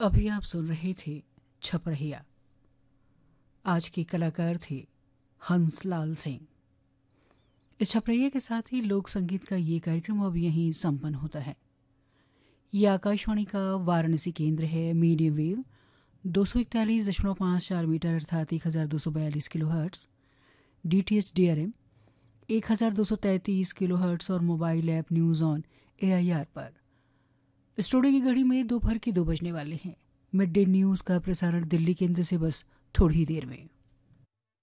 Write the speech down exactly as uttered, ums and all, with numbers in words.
अभी आप सुन रहे थे छपरहिया। आज के कलाकार थे हंसलाल सिंह। इस छपरहिया के साथ ही लोक संगीत का ये कार्यक्रम अब यहीं संपन्न होता है। ये आकाशवाणी का वाराणसी केंद्र है। मीडियम वेव दो सौ इकतालीस दशमलव पाँच चार मीटर अर्थात एक हज़ार दो सौ बयालीस kilo hertz, D T H D R M एक हज़ार दो सौ तैंतीस किलो हर्ट्स और mobile app news on A I R पर। स्टूडियो की घड़ी में दोपहर के दो बजने वाले हैं। मिड डे न्यूज़ का प्रसारण दिल्ली केंद्र से बस थोड़ी ही देर में।